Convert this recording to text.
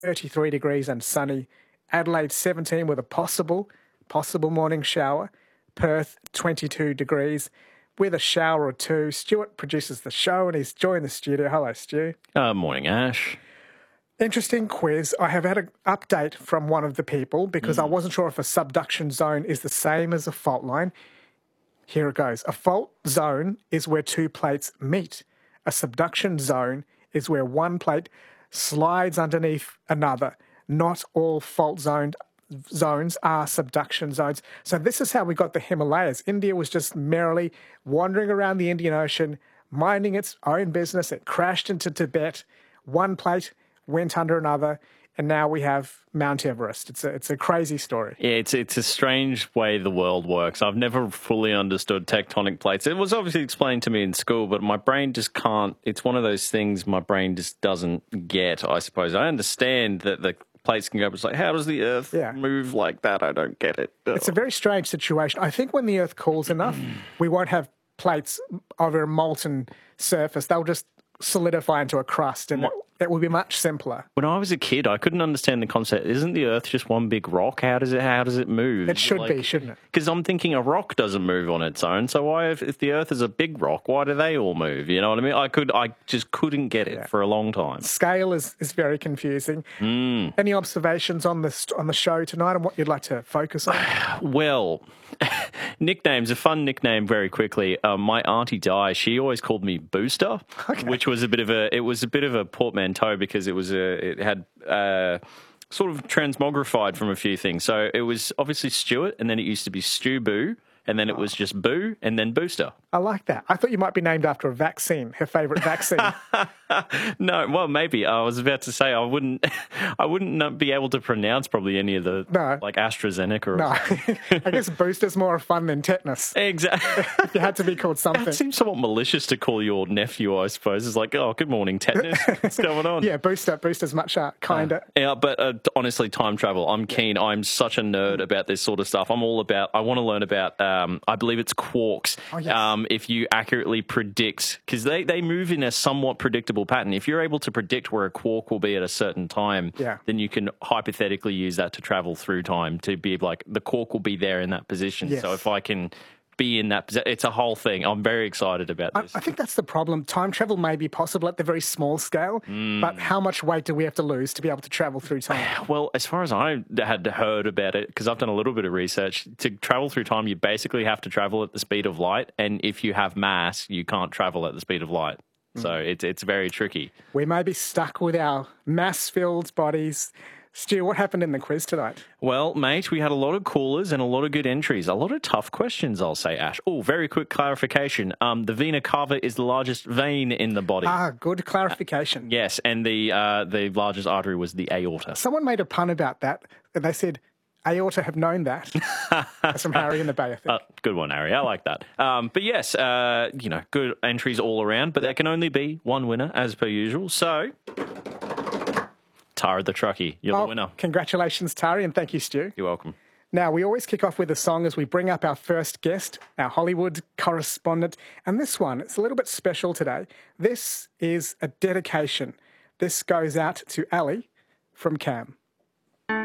33 degrees and sunny. Adelaide 17 with a possible morning shower. Perth 22 degrees with a shower or two. Stuart produces the show and he's joined the studio. Hello, Stu. Morning, Ash. Interesting quiz. I have had an update from one of the people because I wasn't sure if a subduction zone is the same as a fault line. Here it goes. A fault zone is where two plates meet. A subduction zone is where one plate slides underneath another. Not all fault zones are subduction zones. So this is how we got the Himalayas. India was just merrily wandering around the Indian Ocean, minding its own business. It crashed into Tibet. One plate went under another, and now we have Mount Everest. It's a crazy story. Yeah, it's a strange way the world works. I've never fully understood tectonic plates. It was obviously explained to me in school, but my brain just can't. It's one of those things my brain just doesn't get, I suppose. I understand that the plates can go, but it's like, how does the Earth move like that? I don't get it. It's a very strange situation. I think when the Earth cools enough, we won't have plates over a molten surface. They'll just solidify into a crust, and it will be much simpler. When I was a kid, I couldn't understand the concept. Isn't the Earth just one big rock? How does it move? It should be, shouldn't it? Because I'm thinking a rock doesn't move on its own. So why, if the Earth is a big rock, why do they all move? You know what I mean? I just couldn't get it for a long time. Scale is very confusing. Any observations on the show tonight and what you'd like to focus on? Well, nicknames, a fun nickname very quickly. My auntie Di, she always called me Booster, which was a bit of a portmanteau because it had sort of transmogrified from a few things. So it was obviously Stuart, and then it used to be Stu Boo, and then it was just Boo, and then Booster. I like that. I thought you might be named after a vaccine, her favourite vaccine. No, well, maybe. I was about to say I wouldn't be able to pronounce probably any of the, like AstraZeneca. Or no, I guess Booster's more fun than tetanus. Exactly. If you had to be called something. It seems somewhat malicious to call your nephew, I suppose. It's like, oh, good morning, tetanus. What's going on? Yeah, Booster's much kinder. Yeah, but honestly, time travel, I'm keen. I'm such a nerd about this sort of stuff. I want to learn about, I believe it's quarks. Oh, yes. If you accurately predict, because they move in a somewhat predictable pattern. If you're able to predict where a quark will be at a certain time, then you can hypothetically use that to travel through time to be like, the quark will be there in that position. Yes. So if I can be in that position, it's a whole thing. I'm very excited about this. I think that's the problem. Time travel may be possible at the very small scale, but how much weight do we have to lose to be able to travel through time? Well, as far as I had heard about it, because I've done a little bit of research, to travel through time, you basically have to travel at the speed of light, and if you have mass, you can't travel at the speed of light. So it's very tricky. We may be stuck with our mass-filled bodies. Stu, what happened in the quiz tonight? Well, mate, we had a lot of callers and a lot of good entries. A lot of tough questions, I'll say, Ash. Oh, very quick clarification. The vena cava is the largest vein in the body. Good clarification. Yes, and the largest artery was the aorta. Someone made a pun about that. They said, aorta have known that. That's from Harry in the Bay, I think. Good one, Harry. I like that. But yes, good entries all around, but there can only be one winner, as per usual. So, Tara the Truckie, you're the winner. Congratulations, Tari, and thank you, Stu. You're welcome. Now, we always kick off with a song as we bring up our first guest, our Hollywood correspondent. And this one, it's a little bit special today. This is a dedication. This goes out to Ali from Cam.